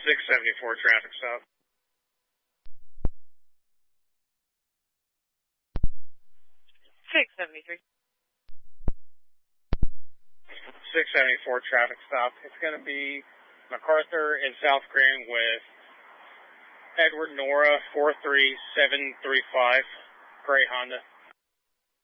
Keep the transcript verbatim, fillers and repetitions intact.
six seventy-four traffic stop. six seventy-three. six seventy-four traffic stop. It's going to be MacArthur and South Grand with Edward Nora four three seven three five, gray Honda.